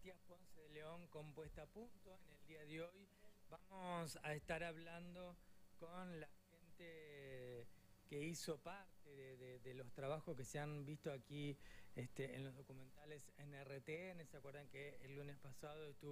Matías Ponce de León con Puesta a Punto. En el día de hoy vamos a estar hablando con la gente que hizo parte de los trabajos que se han visto aquí en los documentales NRTN. ¿Se acuerdan que el lunes pasado estuvo